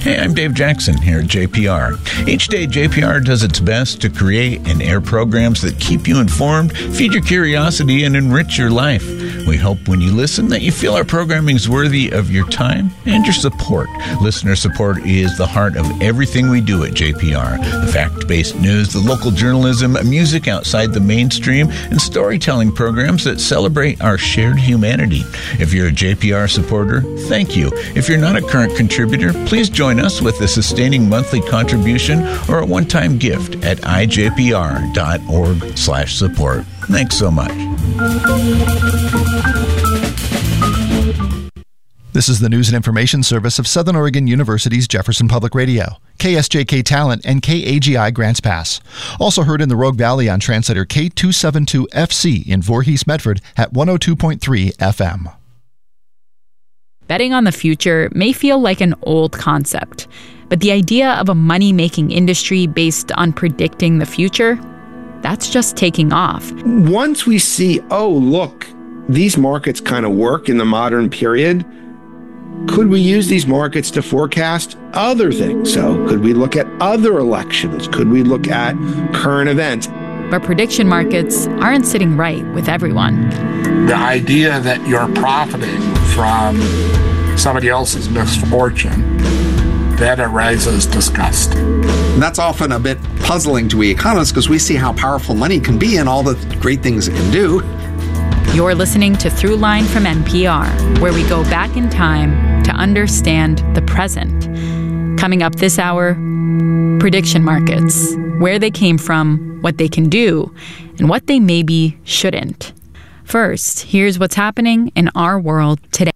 Hey, I'm Dave Jackson here at JPR. Each day, JPR does its best to create and air programs that keep you informed, feed your curiosity, and enrich your life. We hope when you listen that you feel our programming is worthy of your time and your support. Listener support is the heart of everything we do at JPR. The fact-based news, the local journalism, music outside the mainstream, and storytelling programs that celebrate our shared humanity. If you're a JPR supporter, thank you. If you're not a current contributor, please join us with a sustaining monthly contribution or a one-time gift at ijpr.org/support. Thanks so much. This is the News and Information Service of Southern Oregon University's Jefferson Public Radio, KSJK Talent, and KAGI Grants Pass. Also heard in the Rogue Valley on translator K272FC in Voorhees, Medford at 102.3 FM. Betting on the future may feel like an old concept, but the idea of a money-making industry based on predicting the future, that's just taking off. Once we see, oh, look, these markets kind of work in the modern period, could we use these markets to forecast other things? So could we look at other elections? Could we look at current events? But prediction markets aren't sitting right with everyone. The idea that you're profiting from somebody else's misfortune, that arises disgust. And that's often a bit puzzling to we economists because we see how powerful money can be and all the great things it can do. You're listening to Throughline from NPR, where we go back in time to understand the present. Coming up this hour, prediction markets, where they came from, what they can do, and what they maybe shouldn't. First, here's what's happening in our world today.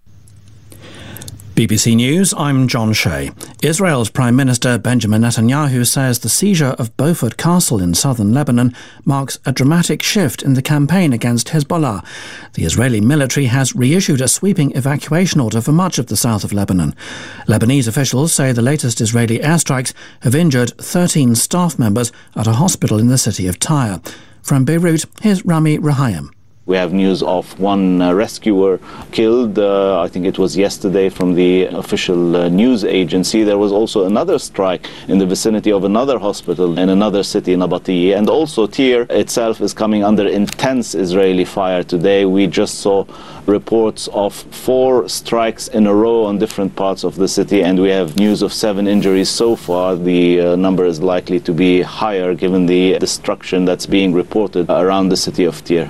BBC News, I'm John Shea. Israel's Prime Minister Benjamin Netanyahu says the seizure of Beaufort Castle in southern Lebanon marks a dramatic shift in the campaign against Hezbollah. The Israeli military has reissued a sweeping evacuation order for much of the south of Lebanon. Lebanese officials say the latest Israeli airstrikes have injured 13 staff members at a hospital in the city of Tyre. From Beirut, here's Rami Rahayem. We have news of one rescuer killed, I think it was yesterday, from the official news agency. There was also another strike in the vicinity of another hospital in another city, Nabatea. And also Tyre itself is coming under intense Israeli fire today. We just saw reports of 4 strikes in a row on different parts of the city, and we have news of 7 injuries so far. The number is likely to be higher given the destruction that's being reported around the city of Tyre.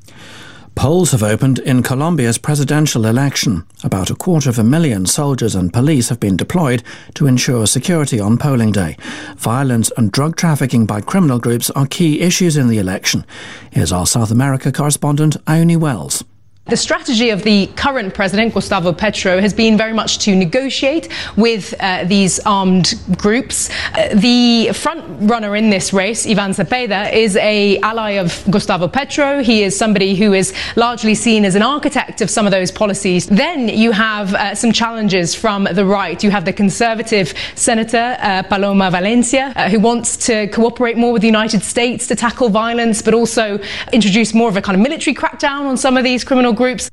Polls have opened in Colombia's presidential election. About 250,000 soldiers and police have been deployed to ensure security on polling day. Violence and drug trafficking by criminal groups are key issues in the election. Here's our South America correspondent, Ione Wells. The strategy of the current president, Gustavo Petro, has been very much to negotiate with these armed groups. The front runner in this race, Ivan Cepeda, is an ally of Gustavo Petro. He is somebody who is largely seen as an architect of some of those policies. Then you have some challenges from the right. You have the conservative senator, Paloma Valencia, who wants to cooperate more with the United States to tackle violence, but also introduce more of a kind of military crackdown on some of these criminal groups.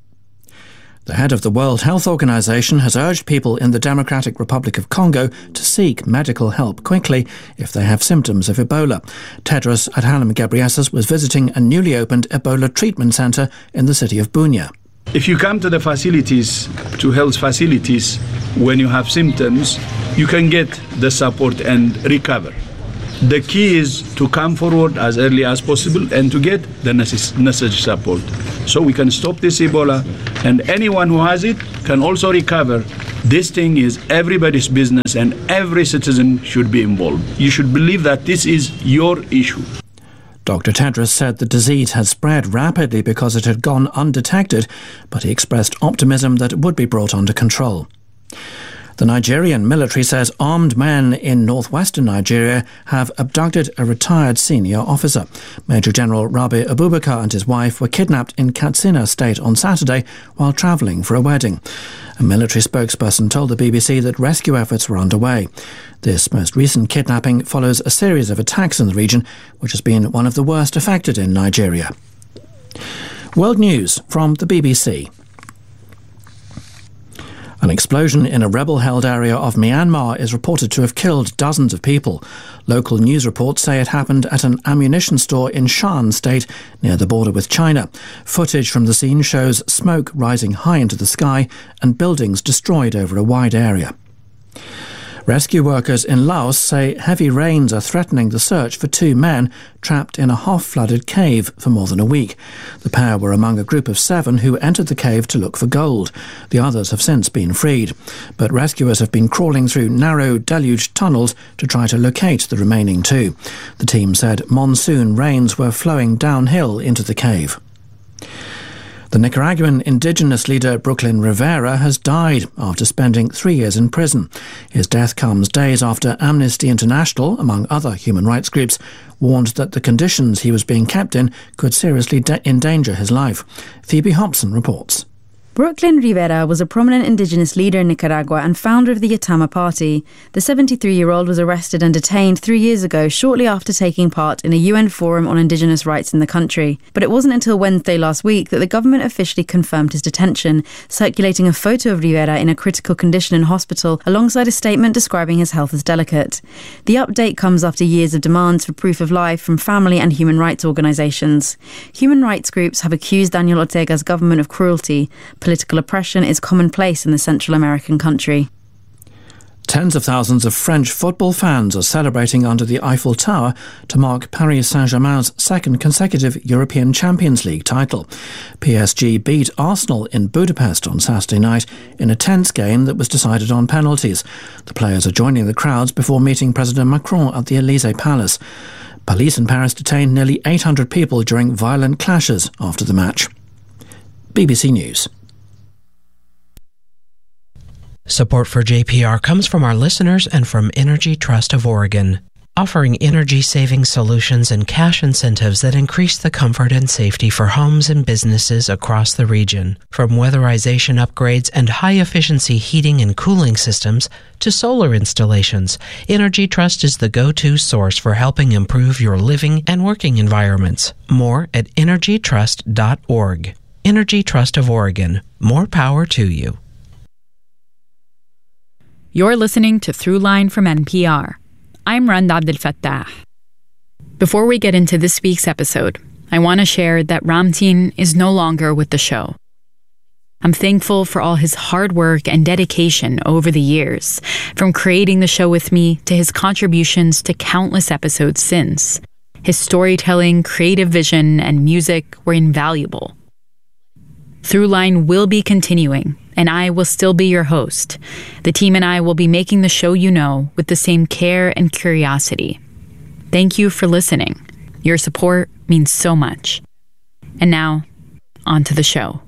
The head of the World Health Organization has urged people in the Democratic Republic of Congo to seek medical help quickly if they have symptoms of Ebola. Tedros Adhanom Ghebreyesus was visiting a newly opened Ebola treatment center in the city of Bunia. If you come to the facilities, to health facilities, when you have symptoms, you can get the support and recover. The key is to come forward as early as possible and to get the necessary support. So we can stop this Ebola, and anyone who has it can also recover. This thing is everybody's business and every citizen should be involved. You should believe that this is your issue. Dr. Tedros said the disease had spread rapidly because it had gone undetected, but he expressed optimism that it would be brought under control. The Nigerian military says armed men in northwestern Nigeria have abducted a retired senior officer. Major General Rabi Abubakar and his wife were kidnapped in Katsina State on Saturday while travelling for a wedding. A military spokesperson told the BBC that rescue efforts were underway. This most recent kidnapping follows a series of attacks in the region, which has been one of the worst affected in Nigeria. World News from the BBC. An explosion in a rebel-held area of Myanmar is reported to have killed dozens of people. Local news reports say it happened at an ammunition store in Shan State, near the border with China. Footage from the scene shows smoke rising high into the sky and buildings destroyed over a wide area. Rescue workers in Laos say heavy rains are threatening the search for two men trapped in a half-flooded cave for more than a week. The pair were among a group of 7 who entered the cave to look for gold. The others have since been freed. But rescuers have been crawling through narrow, deluged tunnels to try to locate the remaining 2. The team said monsoon rains were flowing downhill into the cave. The Nicaraguan indigenous leader Brooklyn Rivera has died after spending 3 years in prison. His death comes days after Amnesty International, among other human rights groups, warned that the conditions he was being kept in could seriously endanger his life. Phoebe Hobson reports. Brooklyn Rivera was a prominent indigenous leader in Nicaragua and founder of the Yatama Party. The 73-year-old was arrested and detained 3 years ago, shortly after taking part in a UN forum on indigenous rights in the country. But it wasn't until Wednesday last week that the government officially confirmed his detention, circulating a photo of Rivera in a critical condition in hospital alongside a statement describing his health as delicate. The update comes after years of demands for proof of life from family and human rights organisations. Human rights groups have accused Daniel Ortega's government of cruelty. Political oppression is commonplace in the Central American country. Tens of thousands of French football fans are celebrating under the Eiffel Tower to mark Paris Saint-Germain's second consecutive European Champions League title. PSG beat Arsenal in Budapest on Saturday night in a tense game that was decided on penalties. The players are joining the crowds before meeting President Macron at the Élysée Palace. Police in Paris detained nearly 800 people during violent clashes after the match. BBC News. Support for JPR comes from our listeners and from Energy Trust of Oregon, offering energy-saving solutions and cash incentives that increase the comfort and safety for homes and businesses across the region. From weatherization upgrades and high-efficiency heating and cooling systems to solar installations, Energy Trust is the go-to source for helping improve your living and working environments. More at energytrust.org. Energy Trust of Oregon. More power to you. You're listening to Throughline from NPR. I'm Rand Abdel Fattah. Before we get into this week's episode, I want to share that Ramtin is no longer with the show. I'm thankful for all his hard work and dedication over the years, from creating the show with me to his contributions to countless episodes since. His storytelling, creative vision, and music were invaluable. Throughline will be continuing, and I will still be your host. The team and I will be making the show you know with the same care and curiosity. Thank you for listening. Your support means so much. And now, on to the show.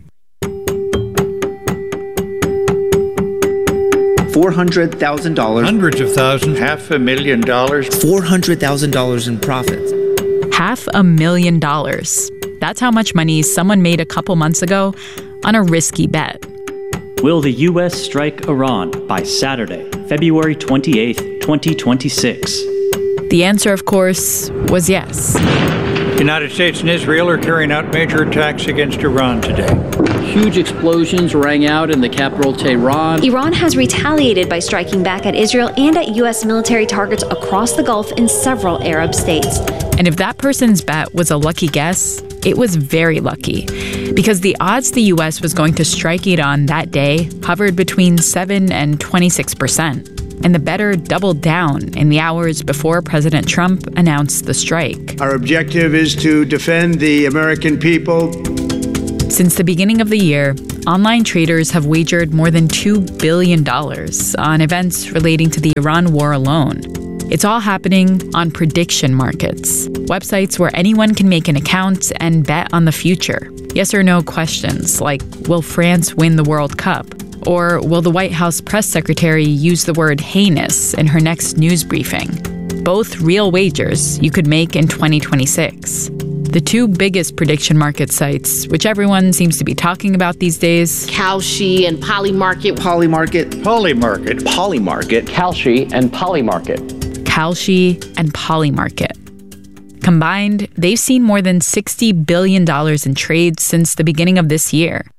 $400,000. Hundreds of thousands. $500,000. $400,000 in profits. $500,000. That's how much money someone made a couple months ago on a risky bet. Will the U.S. strike Iran by Saturday, February 28th, 2026? The answer, of course, was yes. The United States and Israel are carrying out major attacks against Iran today. Huge explosions rang out in the capital, Tehran. Iran has retaliated by striking back at Israel and at U.S. military targets across the Gulf in several Arab states. And if that person's bet was a lucky guess, it was very lucky, because the odds the U.S. was going to strike Iran that day hovered between 7 and 26%. And the bettor doubled down in the hours before President Trump announced the strike. Our objective is to defend the American people. Since the beginning of the year, online traders have wagered more than $2 billion on events relating to the Iran war alone. It's all happening on prediction markets, websites where anyone can make an account and bet on the future. Yes or no questions like, will France win the World Cup? Or will the White House press secretary use the word heinous in her next news briefing? Both real wagers you could make in 2026. The two biggest prediction market sites, which everyone seems to be talking about these days, Kalshi and Polymarket. Polymarket. Kalshi and Polymarket. Kalshi and Polymarket. Combined, they've seen more than $60 billion in trades since the beginning of this year.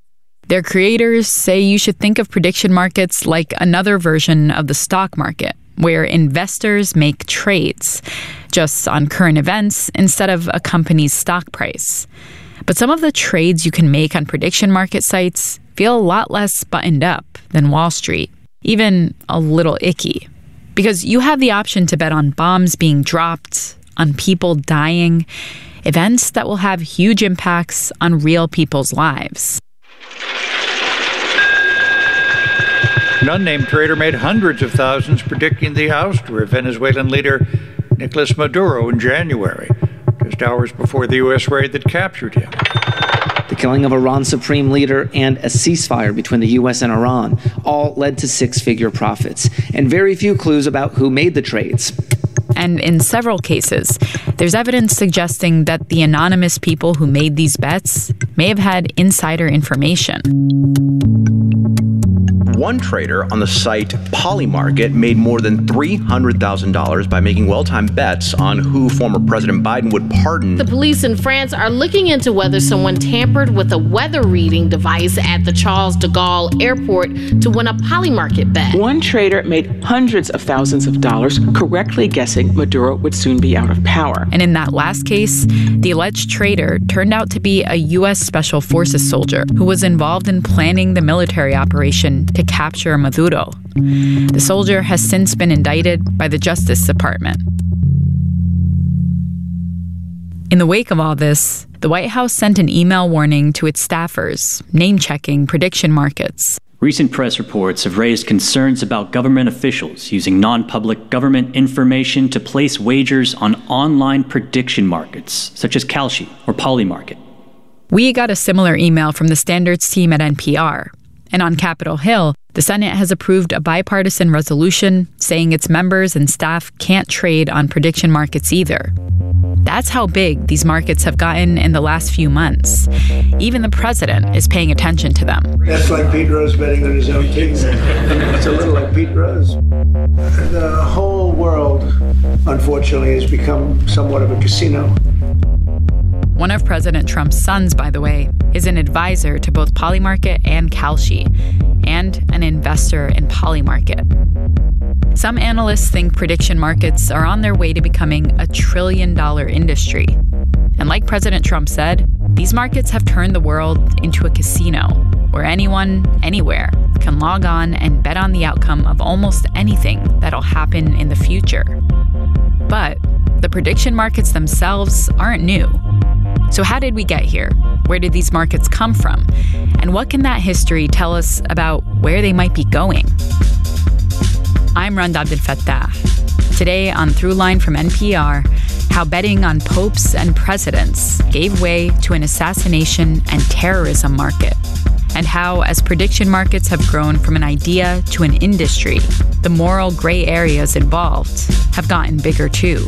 Their creators say you should think of prediction markets like another version of the stock market, where investors make trades, just on current events instead of a company's stock price. But some of the trades you can make on prediction market sites feel a lot less buttoned up than Wall Street, even a little icky. Because you have the option to bet on bombs being dropped, on people dying, events that will have huge impacts on real people's lives. An unnamed trader made hundreds of thousands predicting the ouster of Venezuelan leader Nicolas Maduro in January, just hours before the U.S. raid that captured him. The killing of Iran's supreme leader and a ceasefire between the U.S. and Iran all led to six-figure profits, and very few clues about who made the trades. And in several cases, there's evidence suggesting that the anonymous people who made these bets may have had insider information. One trader on the site Polymarket made more than $300,000 by making well-timed bets on who former President Biden would pardon. The police in France are looking into whether someone tampered with a weather reading device at the Charles de Gaulle airport to win a Polymarket bet. One trader made hundreds of thousands of dollars correctly guessing Maduro would soon be out of power. And in that last case, the alleged trader turned out to be a U.S. Special Forces soldier who was involved in planning the military operation to capture Maduro. The soldier has since been indicted by the Justice Department. In the wake of all this, the White House sent an email warning to its staffers, name-checking prediction markets. Recent press reports have raised concerns about government officials using non-public government information to place wagers on online prediction markets, such as Kalshi or Polymarket. We got a similar email from the standards team at NPR. And on Capitol Hill, the Senate has approved a bipartisan resolution saying its members and staff can't trade on prediction markets either. That's how big these markets have gotten in the last few months. Even the president is paying attention to them. That's like Pete Rose betting on his own team. It's a little like Pete Rose. The whole world, unfortunately, has become somewhat of a casino. One of President Trump's sons, by the way, is an advisor to both Polymarket and Kalshi, and an investor in Polymarket. Some analysts think prediction markets are on their way to becoming a $1 trillion industry. And like President Trump said, these markets have turned the world into a casino where anyone, anywhere, can log on and bet on the outcome of almost anything that'll happen in the future. But the prediction markets themselves aren't new. So how did we get here? Where did these markets come from? And what can that history tell us about where they might be going? I'm Rund Abdelfattah. Today on Throughline from NPR, how betting on popes and presidents gave way to an assassination and terrorism market. And how, as prediction markets have grown from an idea to an industry, the moral gray areas involved have gotten bigger too.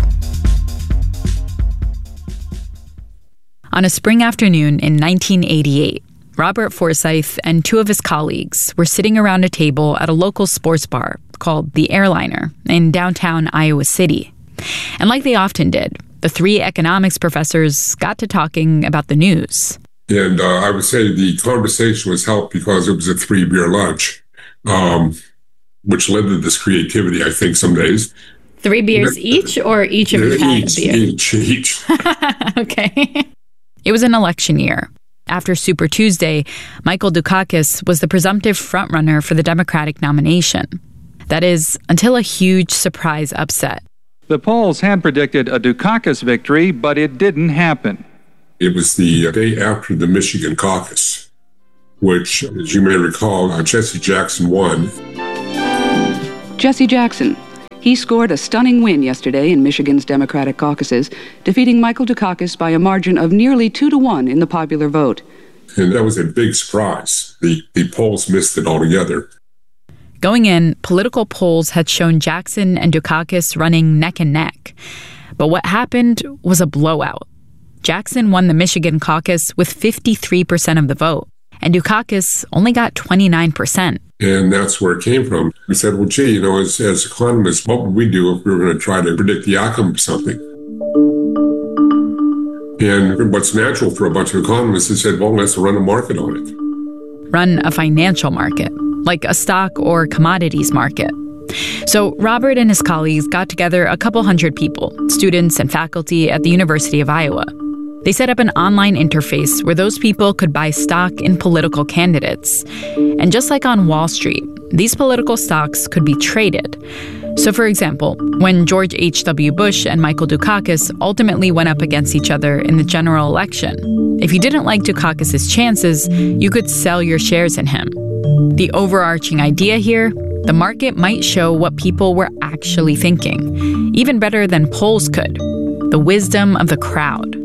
On a spring afternoon in 1988, Robert Forsyth and two of his colleagues were sitting around a table at a local sports bar called The Airliner in downtown Iowa City. And like they often did, the three economics professors got to talking about the news. And I would say the conversation was helped because it was a 3-beer lunch, which led to this creativity, I think, some days. 3 beers each, or each of you had a beer? Each. Okay. It was an election year. After Super Tuesday, Michael Dukakis was the presumptive frontrunner for the Democratic nomination. That is, until a huge surprise upset. The polls had predicted a Dukakis victory, but it didn't happen. It was the day after the Michigan caucus, which, as you may recall, Jesse Jackson won. Jesse Jackson. He scored a stunning win yesterday in Michigan's Democratic caucuses, defeating Michael Dukakis by a margin of nearly 2-1 in the popular vote. And that was a big surprise. The polls missed it altogether. Going in, political polls had shown Jackson and Dukakis running neck and neck. But what happened was a blowout. Jackson won the Michigan caucus with 53% of the vote, and Dukakis only got 29%. And that's where it came from. We said, well, gee, as economists, what would we do if we were going to try to predict the outcome of something? And what's natural for a bunch of economists is said, well, let's run a market on it. run a financial market, like a stock or commodities market. So Robert and his colleagues got together a couple hundred people, students and faculty at the University of Iowa. They set up an online interface where those people could buy stock in political candidates. And just like on Wall Street, these political stocks could be traded. So for example, when George H.W. Bush and Michael Dukakis ultimately went up against each other in the general election, if you didn't like Dukakis' chances, you could sell your shares in him. The overarching idea here, the market might show what people were actually thinking, even better than polls could, the wisdom of the crowd.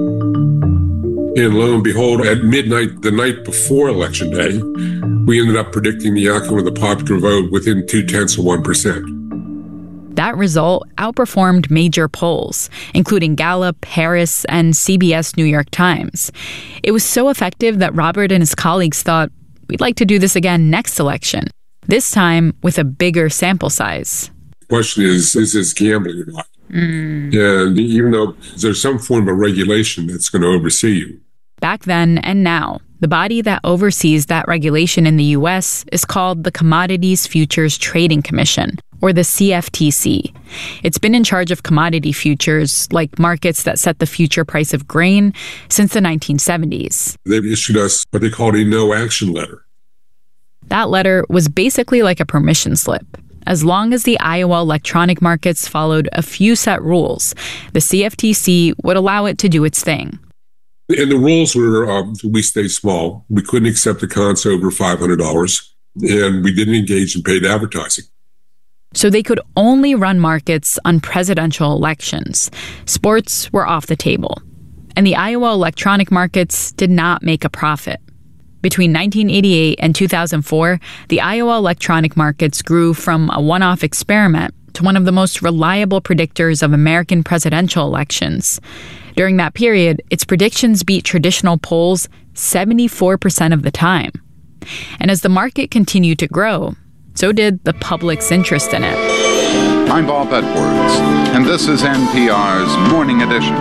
And lo and behold, at midnight, the night before Election Day, we ended up predicting the outcome of the popular vote within 0.2%. That result outperformed major polls, including Gallup, Harris, and CBS New York Times. It was so effective that Robert and his colleagues thought, we'd like to do this again next election, this time with a bigger sample size. The question is this gambling or not? And even though there's some form of regulation that's going to oversee you. Back then and now, the body that oversees that regulation in the U.S. is called the Commodities Futures Trading Commission, or the CFTC. It's been in charge of commodity futures, like markets that set the future price of grain, since the 1970s. They've issued us what they called a no-action letter. That letter was basically like a permission slip. As long as the Iowa electronic markets followed a few set rules, the CFTC would allow it to do its thing. And the rules were, we stayed small. We couldn't accept accounts over $500, and we didn't engage in paid advertising. So they could only run markets on presidential elections. Sports were off the table. And the Iowa electronic markets did not make a profit. Between 1988 and 2004, the Iowa electronic markets grew from a one-off experiment to one of the most reliable predictors of American presidential elections. During that period, its predictions beat traditional polls 74% of the time. And as the market continued to grow, so did the public's interest in it. I'm Bob Edwards, and this is NPR's Morning Edition.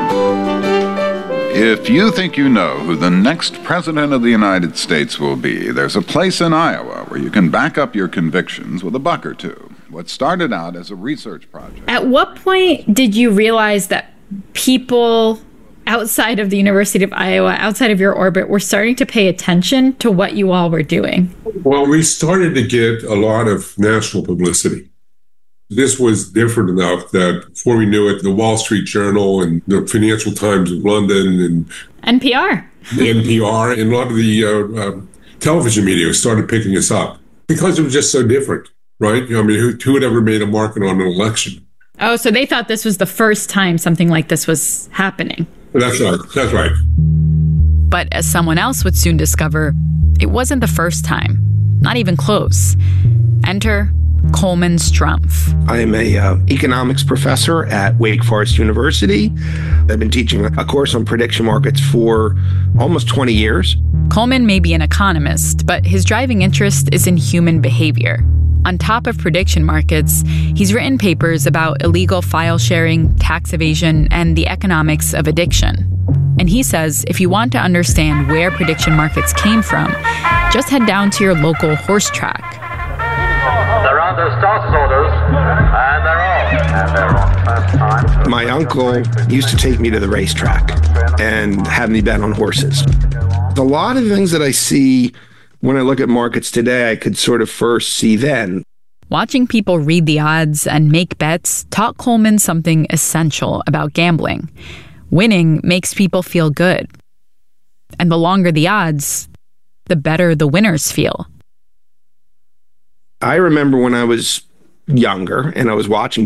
If you think you know who the next president of the United States will be, there's a place in Iowa where you can back up your convictions with a buck or two. What started out as a research project. At what point did you realize that people outside of the University of Iowa, outside of your orbit, were starting to pay attention to what you all were doing? Well, we started to get a lot of national publicity. This was different enough that before we knew it, the Wall Street Journal and the Financial Times of London and NPR and a lot of the television media started picking us up because it was just so different, right? I mean, who had ever made a market on an election? Oh, so they thought this was the first time something like this was happening. That's right. That's right. But as someone else would soon discover, it wasn't the first time. Not even close. Enter Coleman Strumpf. I am an economics professor at Wake Forest University. I've been teaching a course on prediction markets for almost 20 years. Coleman may be an economist, but his driving interest is in human behavior. On top of prediction markets, he's written papers about illegal file sharing, tax evasion, and the economics of addiction. And he says if you want to understand where prediction markets came from, just head down to your local horse track. They're under status orders, and they're on first time. My uncle used to take me to the racetrack and have me bet on horses. A lot of things that I see when I look at markets today, I could sort of first see then. Watching people read the odds and make bets taught Coleman something essential about gambling. Winning makes people feel good. And the longer the odds, the better the winners feel. I remember when I was younger and I was watching